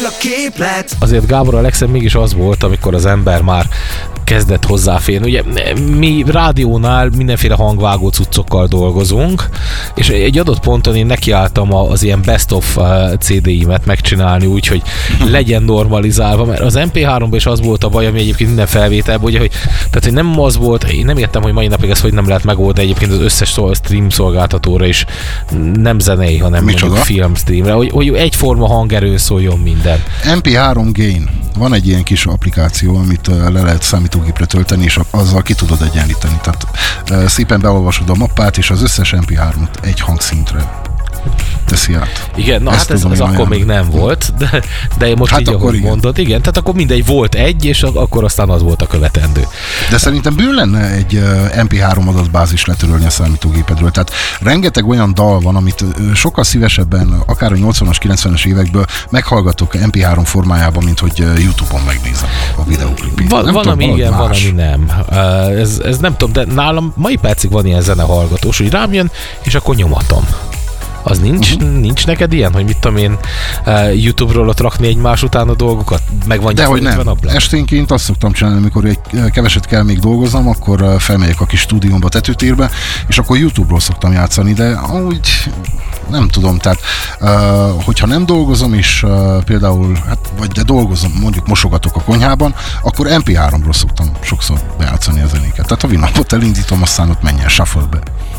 A képlet. Azért Gábor, a legszebb mégis az volt, amikor az ember már kezdett hozzáférni. Ugye mi rádiónál mindenféle hangvágó cuccokkal dolgozunk, és egy adott ponton én nekiálltam az ilyen best of CD-imet megcsinálni úgy, hogy legyen normalizálva, mert az MP3-ban is az volt a baj, ami egyébként minden felvételben, ugye, tehát hogy nem az volt, én nem értem, hogy mai napig ezt hogy nem lehet megoldani egyébként az összes stream szolgáltatóra is, nem zenei, hanem mondjuk filmstreamre, hogy egyforma hangerőn szóljon minden. MP3 Gain. Van egy ilyen kis applikáció, amit le lehet számítógépre tölteni, és azzal ki tudod egyenlíteni. Tehát szépen beolvasod a mappát, és az összes MP3-ot egy hangszintre teszi át. Igen, na ezt hát ez akkor még nem volt, de most hát így, ahogy mondod, igen, tehát akkor mindegy volt egy, és akkor aztán az volt a követendő. De szerintem bőle lenne egy MP3 adatbázis letörölni a számítógépedről. Tehát rengeteg olyan dal van, amit sokkal szívesebben, akár a 80-as, 90-es évekből meghallgatok MP3 formájában, mint hogy YouTube-on megnézem a videóklipét. Van, ami igen, van, ami nem. Ez nem tudom, de nálam mai percig van ilyen zenehallgatós, hogy rám jön, és akkor nyomatom. Az nincs neked ilyen, hogy mit tudom én, YouTube-ról ott rakni egymás után a dolgokat? Megvan dehogy nem. Esténként azt szoktam csinálni, amikor egy keveset kell még dolgoznom, akkor felmegyek a kis stúdiómba, tetőtérbe, és akkor YouTube-ról szoktam játszani, de úgy nem tudom, tehát hogyha nem dolgozom, és például, de dolgozom, mondjuk mosogatok a konyhában, akkor MP3-ról szoktam sokszor bejátszani a zenéket. Tehát a Winampot elindítom, aztán ott menjen shuffle-be.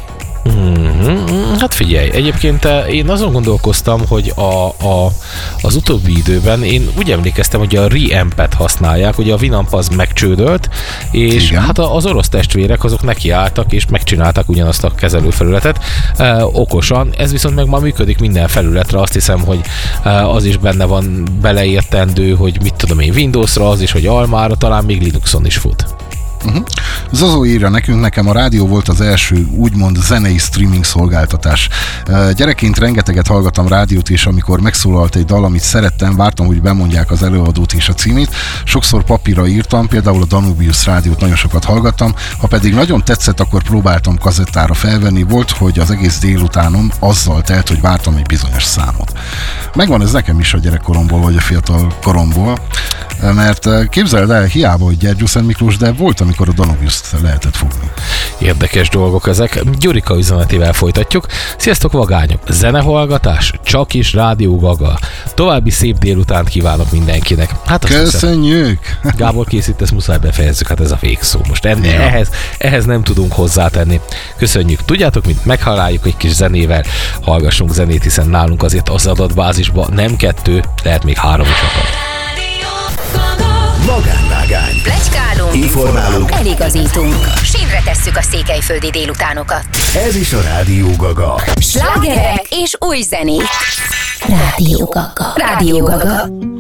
Hát figyelj, egyébként én azon gondolkoztam, hogy az utóbbi időben én úgy emlékeztem, hogy a Reampet használják, ugye a Winamp az megcsődölt, és igen. Hát az orosz testvérek azok nekiálltak, és megcsináltak ugyanazt a kezelőfelületet okosan, ez viszont meg már működik minden felületre, azt hiszem, hogy az is benne van beleértendő, hogy mit tudom én, Windowsra, az is, hogy Almára, talán még Linuxon is fut. Zazó írja nekünk, nekem a rádió volt az első úgymond zenei streaming szolgáltatás. Gyerekként rengeteget hallgattam rádiót, és amikor megszólalt egy dal, amit szerettem, vártam, hogy bemondják az előadót és a címét. Sokszor papírra írtam, például a Danubius rádiót nagyon sokat hallgattam, ha pedig nagyon tetszett, akkor próbáltam kazettára felvenni. Volt, hogy az egész délutánom azzal telt, hogy vártam egy bizonyos számot. Megvan ez nekem is a gyerekkoromból, vagy a fiatal koromból, mert képzeld el, hiába, hogy Gyergyószent Miklós, de volt, amikor a Danubiust lehetett fogni. Érdekes dolgok ezek. Gyurika üzenetével folytatjuk. Sziasztok, vagányok! Zenehallgatás, csak is Rádió Gaga. További szép délutánt kívánok mindenkinek. Hát köszönjük! Gábor készít, ezt muszáj befejezzük, hát ez a végszó. Most ehhez nem tudunk hozzátenni. Köszönjük. Tudjátok, mint meghalláljuk egy kis zenével, hallgassunk zenét, hiszen nálunk azért az adatbázisban nem 2, lehet még 3 is akad. Magánvágány. Pletykálunk. Informálunk. Eligazítunk. Sínre tesszük a székelyföldi délutánokat. Ez is a Rádió Gaga. Slágerek és új zenék. Rádió Gaga. Rádió Gaga.